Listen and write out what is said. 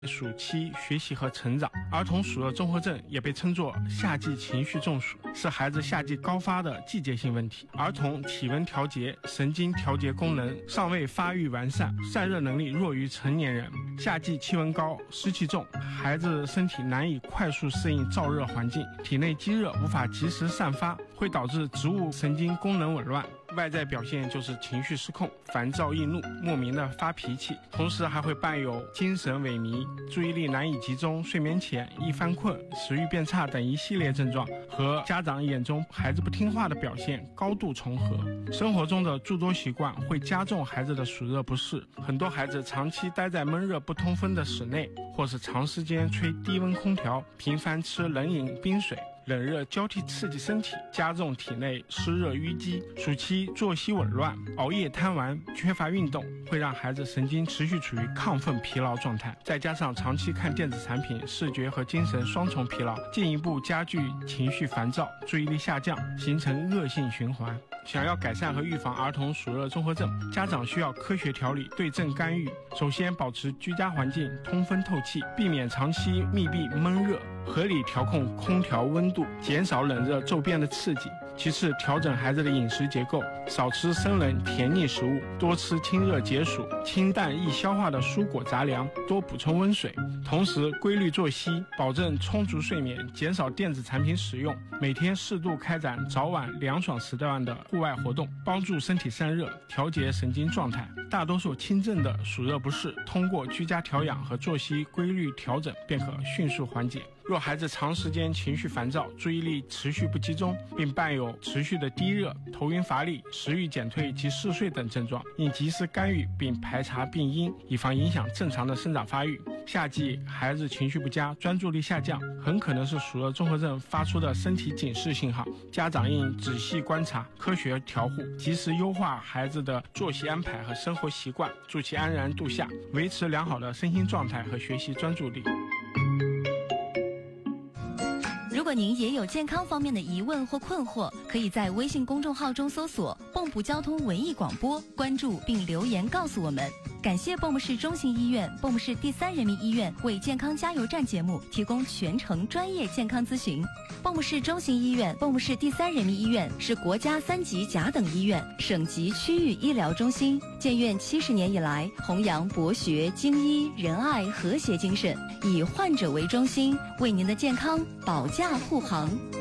暑期学习和成长。儿童暑热综合症也被称作夏季情绪中暑，是孩子夏季高发的季节性问题。儿童体温调节、神经调节功能尚未发育完善，散热能力弱于成年人。夏季气温高、湿气重，孩子身体难以快速适应燥热环境，体内积热无法及时散发，会导致植物神经功能紊乱。外在表现就是情绪失控、烦躁易怒、莫名的发脾气，同时还会伴有精神萎靡、注意力难以集中、睡眠浅、易犯困、食欲变差等一系列症状，和家长眼中孩子不听话的表现高度重合。生活中的诸多习惯会加重孩子的暑热不适，很多孩子长期待在闷热不通风的室内，或是长时间吹低温空调，频繁吃冷饮冰水，冷热交替刺激身体，加重体内湿热淤积。暑期作息紊乱、熬夜贪玩、缺乏运动，会让孩子神经持续处于亢奋疲劳状态，再加上长期看电子产品，视觉和精神双重疲劳，进一步加剧情绪烦躁、注意力下降，形成恶性循环。想要改善和预防儿童暑热综合症，家长需要科学调理、对症干预。首先，保持居家环境通风透气，避免长期密闭闷热，合理调控空调温度，减少冷热骤变的刺激。其次，调整孩子的饮食结构，少吃生冷甜腻食物，多吃清热解暑、清淡易消化的蔬果杂粮，多补充温水。同时，规律作息，保证充足睡眠，减少电子产品使用，每天适度开展早晚凉爽时段的户外活动，帮助身体散热，调节神经状态。大多数轻症的暑热不适，通过居家调养和作息规律调整便可迅速缓解。若孩子长时间情绪烦躁、注意力持续不集中，并伴有持续的低热、头晕乏力、食欲减退及嗜睡等症状，应及时干预并排查病因，以防影响正常的生长发育。夏季孩子情绪不佳、专注力下降，很可能是暑热综合症发出的身体警示信号。家长应仔细观察、科学调护，及时优化孩子的作息安排和生活习惯，助其安然度夏，维持良好的身心状态和学习专注力。 如果您也有健康方面的疑问或困惑，可以在微信公众号中搜索蚌埠交通文艺广播，关注并留言告诉我们。感谢蚌埠市中心医院、蚌埠市第3人民医院为健康加油站节目提供全程专业健康咨询。蚌埠市中心医院、蚌埠市第3人民医院是国家3级甲等医院、省级区域医疗中心，建院70年以来，弘扬博学、精医、仁爱、和谐精神，以患者为中心，为您的健康保驾护航。